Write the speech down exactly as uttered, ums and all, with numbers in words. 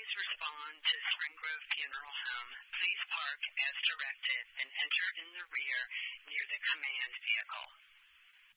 please respond to Spring Grove Funeral Home. Please park as directed and enter in the rear near the command vehicle.